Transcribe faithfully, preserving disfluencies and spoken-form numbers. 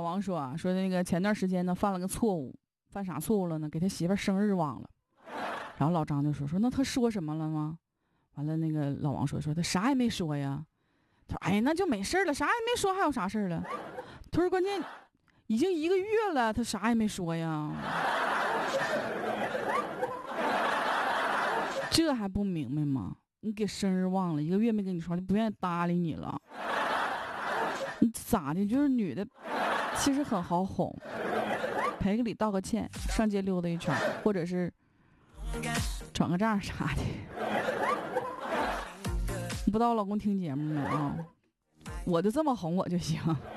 王说啊，说那个前段时间呢犯了个错误，犯啥错误了呢？给他媳妇生日忘了。然后老张就说说那他说什么了吗？完了那个老王说说他啥也没说呀。他说哎那就没事了，啥也没说还有啥事了？他说关键已经一个月了，他啥也没说呀。这还不明白吗？你给生日忘了，一个月没跟你说，就不愿意搭理你了。你咋的？就是女的，其实很好哄，赔个礼道个歉，上街溜达一圈，或者是转个账啥的。不知道我老公听节目没啊？我就这么哄我就行。